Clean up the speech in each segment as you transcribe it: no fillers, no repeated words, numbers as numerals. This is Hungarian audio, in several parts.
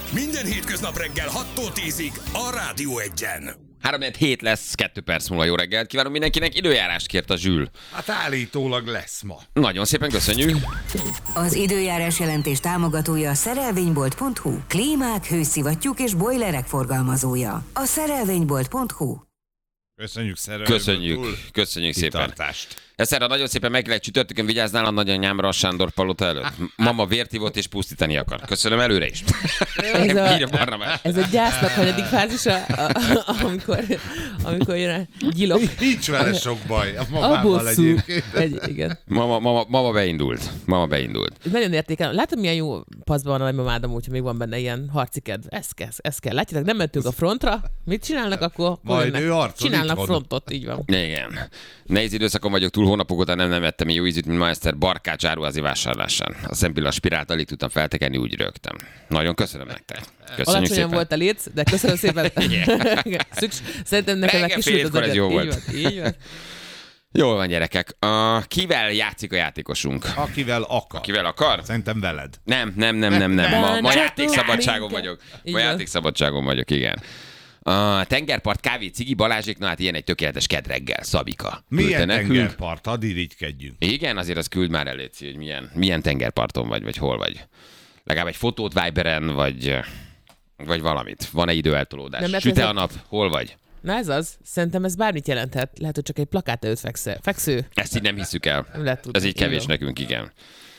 Minden hétköznap reggel 6-tól 10-ig a Rádió 1-en. 3-7 lesz, 2 perc múlva. Jó reggelt kívánok mindenkinek. Időjárást kért a Zsül. Hát állítólag lesz ma. Nagyon szépen köszönjük. Az időjárás jelentés támogatója a szerelvénybolt.hu. Klímák, hőszivattyúk és bojlerek forgalmazója. A szerelvénybolt.hu. Köszönjük szerelőből. Köszönjük szépen. Kitartást. Eszerre nagyon szépen meg lehet csütörtökön, vigyázzál a nagyanyámra a Sándor palota előtt. Mama vért ivott és pusztítani akar. Köszönöm előre is. Ez a gyásznak hanyadik fázisa, amikor jön a gyilok. Nincs vele sok baj. A A mamával bosszú. egyébként. Igen. Mama beindult. Nagyon értékelem. Látom, milyen jó paszban van a nagymamádom, úgyhogy még van benne ilyen harci kedv. Ez kell. Látjátok, nem mentünk a frontra. Mit csinálnak akkor? Majd ő harcol csinálnak itthon. frontot, így van. Igen. Nehéz időszakon vagyok túl, hónapok óta nem ettem jó ízűt, mint ma Eszter barkács áruházi vásárlásán. A szempilla spirált alig tudtam feltekerni, úgy rögtem. Nagyon köszönöm nektek. Köszönjük Alacsonyan szépen. volt a léc, de köszönöm szépen. Szerintem nekem meg Reggel kisült fél az hétkor ez agyad. jó Így volt. van, így van. Jól van, gyerekek. Kivel játszik a játékosunk? Akivel akar. Kivel akar? Szerintem veled. Nem. Ma játékszabadságon vagyok. Így Ma van. játékszabadságon vagyok, igen. A tengerpart, kávé, cigi, Balázsék, na hát ilyen egy tökéletes kedreggel, Szabika. Milyen Küldte nekünk. tengerpart? Hadd irigykedjünk. Igen, azért az küld már el, Léci, hogy milyen tengerparton vagy hol vagy. Legalább egy fotót Viberen, vagy valamit. Van-e időeltolódás? Nem, mert Süte ez a nap? Hol vagy? Na ez az. Szerintem ez bármit jelenthet. Lehet, hogy csak egy plakát előtt feksző. Ezt így nem hiszük el. Nem lehet tudni. Ez így kevés Jó. nekünk, igen.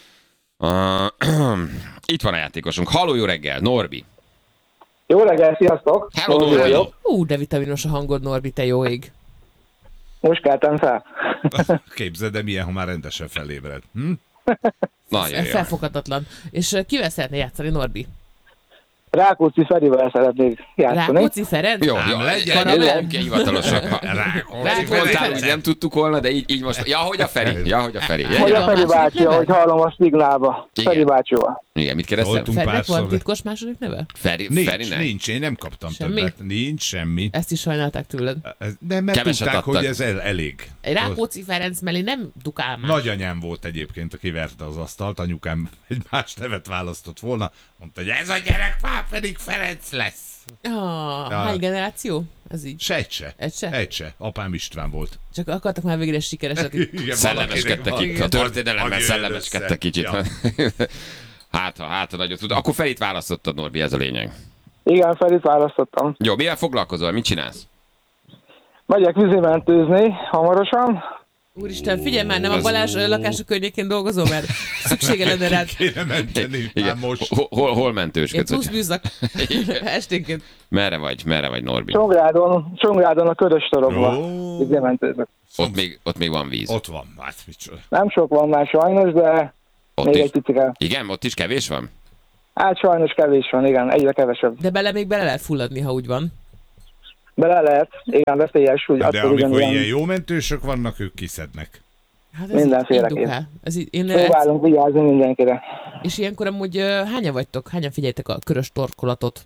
Itt van a játékosunk. Halló, jó reggel, Norbi. Jó reggel, sziasztok! Hello, Norbi Norbi. vagyok. De vitaminos a hangod, Norbi, te jó ég. Most keltem fel. Képzeld, de milyen, ha már rendesen felébred. Nagyon jó. Felfoghatatlan. És kivel szeretne játszani, Norbi? Rákóczi Ferivel szeretnék játszani. Rákóczi Ferenc? Jó, legyen. Karamell? legyünk hivatalosak. Mondtál, hogy nem tudtuk volna, de így most. Ja, hogy a Feri. Hogy a Feri második bácsi, neve? ahogy hallom a szignálba. Igen. Feri bácsival. Igen, mit kérdeztem? Voltunk Ferinek van párszor. titkos második neve? Ferinek? Nincs, én nem kaptam Semmi? többet. Nincs semmi. Ezt is sajnálták tőled. Nem, mert Keveset tudták, adtak. hogy ez elég. Egy Rákóczi Ferenc mellé nem dukál már. Nagyanyám volt egyébként, aki verte az asztalt, anyukám egy más nevet választott volna. Mondta, hogy ez a gyerek már pedig Ferenc lesz. Hány generáció? Ez így. Egy se. Egy se? Apám István volt. Csak akartak már végre sikereset. Igen, Szellemeskedtek valakinek itt. van. A történelemmel Hagyj szellemeskedtek össze. kicsit. Ja. Hát, nagyon tud. Akkor Ferit választottad, Norbi, ez a lényeg. Igen, Ferit választottam. Jó, mivel foglalkozol? Mit csinálsz? Megyek vízimentőzni hamarosan. Úristen, figyelj már, nem a Balázs lakása környékén dolgozol, mert szüksége lenne rád. Kéne menteni már Igen. most. Hol Ilyen mentősködsz? plusz bűzak esténként. Merre vagy, Norbi? Csongrádon a Köröstorokba Ó. vízimentőzök. Ott még van víz. Ott van, hát micsoda. Nem sok van már sajnos, de Ott még is. egy picike. Igen, ott is kevés van? Hát sajnos kevés van, igen, egyre kevesebb. De még bele lehet fulladni, ha úgy van. Bele lehet, igen, veszélyes, úgy De attól amikor ugyanilyen ilyen jó mentősök vannak, ők kiszednek. Hát Mindenféle így dukál. Ez így, próbálunk vigyázni mindenkire. és ilyenkor amúgy hányan vagytok? Hányan figyeltek a körös torkolatot?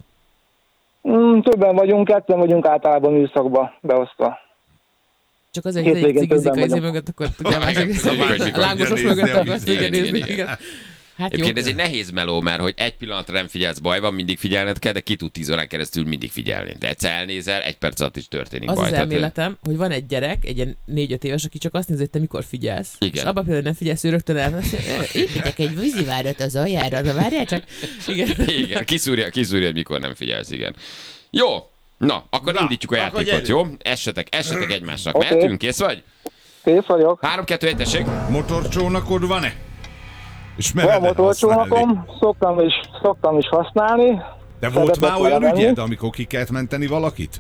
Többen vagyunk, ketten vagyunk általában műszakba beosztva. Csak azért, hogy egy Hétvégén cigizik a többen izé vagyunk. mögött, akkor tudja másik Hogy mikor lángosos nézni mögött a akarsz vizet. igen nézni. Igen. Igen. Hát jó. Egyébként ez egy nehéz meló, mert hogy egy pillanatra nem figyelsz, baj van, mindig figyelned kell, de ki tud 10 órán keresztül mindig figyelni. De egyszer elnézel, egy perc alatt is történik Az baj. az Tehát, elméletem, hogy van egy gyerek, egy ilyen 4-5 éves, aki csak azt nézi, hogy te mikor figyelsz. Igen. És abban például nem figyelsz, ő rögtön építek egy vízivárat az aljára, de várjál csak. Igen. Igen, kiszúrja, hogy mikor nem figyelsz, igen. Jó, na, akkor indítjuk a akkor játékot, jó? Essetek egymásnak. Oké. Mehetünk, kész vagy? Kész vagyok. 3-2-1, tessék. Motorcsónakod van-e? És Van mered motorcsónakom, szoktam is használni. De volt Szeretek már olyan vele menni. ügyed, amikor ki kellett menteni valakit?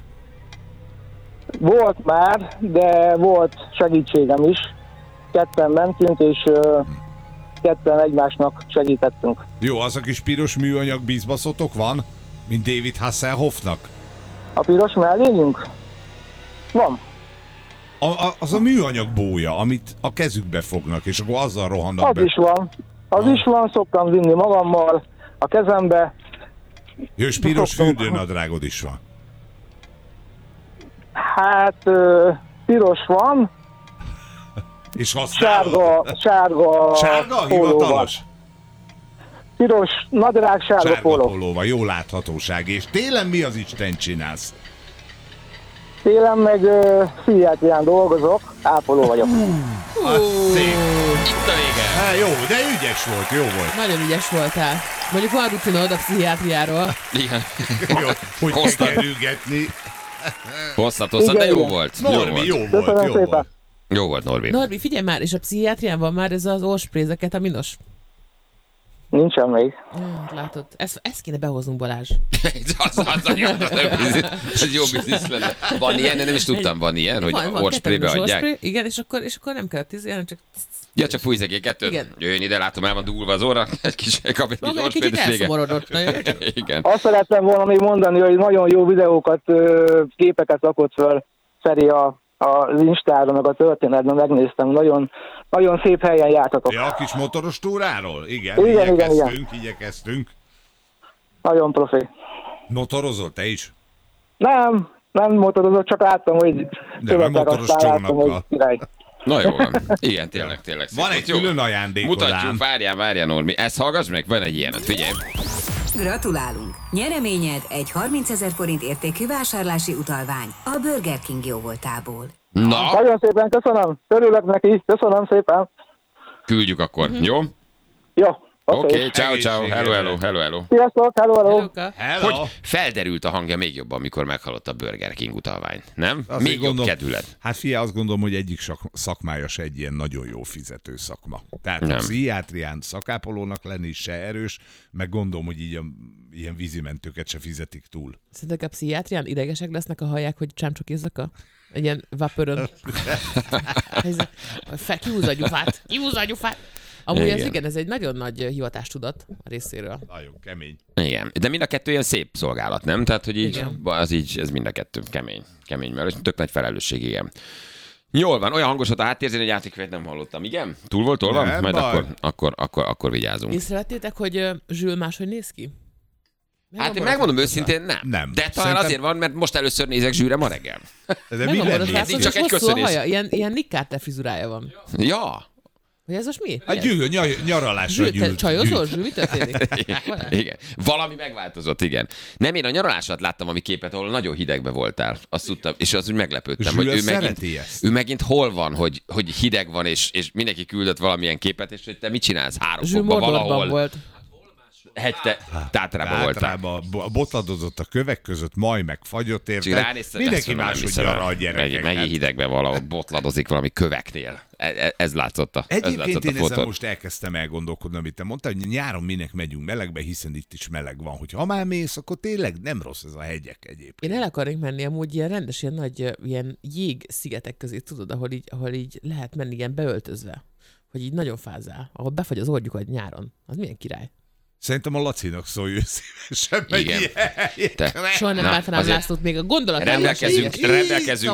Volt már, de volt segítségem is. Ketten mentünk, és ketten egymásnak segítettünk. Jó, az a kis piros műanyag bízbaszotok van, mint David Hasselhoffnak. A piros mellényünk? Van. Az a műanyag bója, amit a kezükbe fognak, és akkor azzal rohannak Az be. is van. Az is van, szoktam vinni magammal a kezembe. Jó, és piros Szoktam. fürdőnadrágod is van. Hát piros van, És használod? sárga Sárga? pólóval. Hivatalos? piros nadrág, sárga póló. pólóval, jó láthatóság. És télen mi az Isten csinálsz? Télen meg pszichiátrián dolgozok, ápoló vagyok. Az szép. Itt a vége. Hát jó, de ügyes volt, jó volt. Nagyon ügyes voltál. Mondjuk van rutinod a pszichiátriáról. Igen. Jó, hogy Hoztad. kell kerülgetni. Hosszat, de Igen, jó igen. volt. Norbi, jó volt, Köszönöm jó szépen. volt. Jó volt, Norbi. Norbi, figyelj már, és a pszichiátrián van már ez az orsprézeket, a minos? Nincsen még. Látod, ezt kéne behoznunk, Balázs. Ez jó biznisz lenne. Van ilyen? Nem is tudtam, van ilyen, hogy orsprébe kettő adják. orspray, igen, és akkor nem kellett hanem csak... Ja, csak fújsz egy kettőt. Igen. Jöjjön ide, látom, el van dugulva az óra. Egy kis kap egy kis Maga egy orsprét, kicsit és vége. elszomorodott. Na, jöjjön csak. Igen. Azt szerettem volna még mondani, hogy nagyon jó videókat, képeket rakott föl Feri az Instára, meg a történetben megnéztem. Nagyon, nagyon szép helyen jártatok. Ja, a kis motoros túráról? Igen, Igen, igyekeztünk. Nagyon profi. Motorozol te is? Nem motorozok, csak láttam, hogy De szövetek, motoros aztán láttam, csónakkal. hogy király. Na jó van. Igen, tényleg. Van szép. egy Jó. külön ajándékod Mutatjuk, ám. várjál, Normi. Ezt hallgass meg, van egy ilyenet, figyelj. Gratulálunk! Nyereményed egy 30 000 forint értékű vásárlási utalvány a Burger King jóvoltából. Na, Nagyon szépen köszönöm, örülök neki, köszönöm szépen. küldjük akkor, jó? Jó, Oké, ciao, Egészségedre. hello. Sziasztok, hello. Luka. Hello. Hogy felderült a hangja még jobban, amikor meghallott a Burger King utalvány, nem? Azért Még jobb gondolom- kedület. Hát figyelj, azt gondolom, hogy egyik szakmája se egy ilyen nagyon jó fizető szakma. Tehát Nem. a pszichiátrián szakápolónak lenni is se erős, meg gondolom, hogy így ilyen vízimentőket se fizetik túl. Szerinted a pszichiátrián idegesek lesznek, a hallják, hogy csámcsokézzak egy ilyen vapörön. Kiúzza a gyufát. Amúgy ez Igen. igen, ez egy nagyon nagy hivatástudat a részéről. Nagyon kemény. Igen, de mind a kettő ilyen szép szolgálat, nem? Tehát, hogy így, Igen. ez mind a kettő kemény, mert tök nagy felelősség, igen. Jól van, olyan hangos volt a háttérzén, hogy játékfejt nem hallottam, igen? Túl volt tolva? Nem Majd baj. akkor vigyázunk. Észrevettétek, hogy Zsül máshogy néz ki? Hát én megmondom őszintén, nem. Nem. De talán Szerintem- azért van, mert most először nézek Zsűre ma reggel. De mi Megmondod, lennél? Eddig csak egy hosszú a köszönés. haja, ilyen Nick Carter frizurája van. Ja, Hogy ez most mi? Hát nyaralásra Zsül, te gyűlt. csajozol? Zsül, mi történik? igen. Valami megváltozott, igen. Nem, én a nyaralásat láttam, ami képet, ahol nagyon hidegbe voltál. Azt tudtam, és az úgy meglepődtem, Zsül hogy szereti ezt. ő megint hol van, hogy hideg van, és mindenki küldött valamilyen képet, és hogy te mit csinálsz 3 Zsül fokban Mordorban valahol. volt. Tátrában voltál. Általában botladozott a kövek között, majd meg fagyott Csak érte. ránéztem, Mindenki ezt mondom, máshogy nem hiszem el. nyaral a gyerekeket. Megint hidegben valahol botladozik valami köveknél. Ez látszott a Egyébként én ezen fotón. most elkezdtem elgondolkodni, amit te mondtál, hogy nyáron minek megyünk melegbe, hiszen itt is meleg van. Hogy ha már mész, akkor tényleg nem rossz ez a hegyek egyébként. Én el akarnék menni amúgy ilyen rendes, ilyen nagy ilyen jégszigetek közé, tudod, ahol így lehet menni ilyen beöltözve. Hogy így nagyon fázál, ahol befagy az orgyukat nyáron. Az milyen király. Szerintem a Lacinak szólj szívesen meg Igen. ilyen. Te. Soha nem Na, látnám azért Lászlót még a gondolatában. rendelkezünk